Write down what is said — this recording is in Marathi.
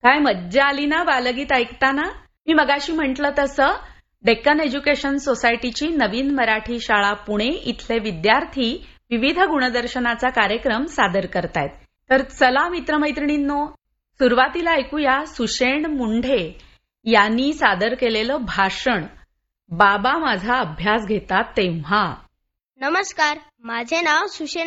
काय मज्जा आली ना बालगीत ऐकताना. मी मगाशी म्हटलं तसं डेक्कन एज्युकेशन सोसायटीची नवीन मराठी शाळा पुणे इथले विद्यार्थी विविध गुणदर्शनाचा कार्यक्रम सादर करतायत. तर चला मित्रमैत्रिणींनो, सुरुवातीला ऐकूया सुषेण मुंढे यांनी सादर केलेलं भाषण बाबा माझा अभ्यास घेतात तेव्हा. नमस्कार, माझे नाव सुषेण